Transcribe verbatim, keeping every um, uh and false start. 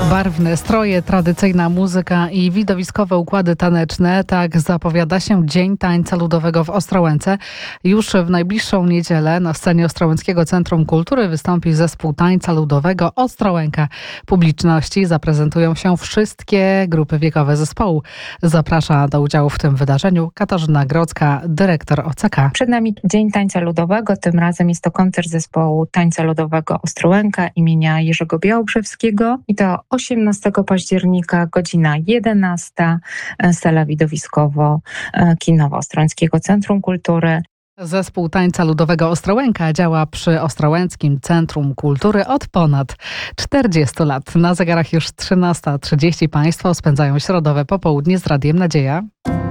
Barwne stroje, tradycyjna muzyka i widowiskowe układy taneczne. Tak zapowiada się Dzień Tańca Ludowego w Ostrołęce. Już w najbliższą niedzielę na scenie Ostrołęckiego Centrum Kultury wystąpi zespół tańca ludowego Ostrołęka. Publiczności zaprezentują się wszystkie grupy wiekowe zespołu. Zaprasza do udziału w tym wydarzeniu Katarzyna Grodzka, dyrektor O C K. Przed nami Dzień Tańca Ludowego. Tym razem jest to koncert zespołu tańca ludowego Ostrołęka imienia Jerzego Białobrzewskiego. I to osiemnastego października, godzina jedenasta, sala widowiskowo-kinowa Ostrołęckiego Centrum Kultury. Zespół tańca ludowego Ostrołęka działa przy Ostrołęckim Centrum Kultury od ponad czterdziestu lat. Na zegarach już trzynasta trzydzieści. Państwo spędzają środowe popołudnie z Radiem Nadzieja.